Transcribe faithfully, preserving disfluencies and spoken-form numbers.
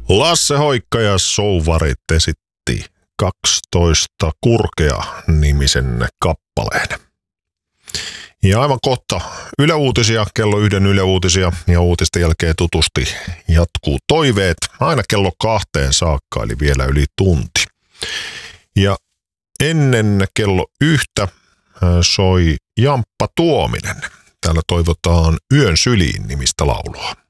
Lasse Hoikka ja Souvarit esitti kaksitoista Kurkea-nimisen kappaleen. Ja aivan kohta Yle Uutisia, kello yhden Yle Uutisia ja uutisten jälkeen tutusti jatkuu toiveet aina kello kahteen saakka, eli vielä yli tunti. Ja ennen kello yhtä soi Jamppa Tuominen. Täällä toivotaan Yön syliin -nimistä laulua.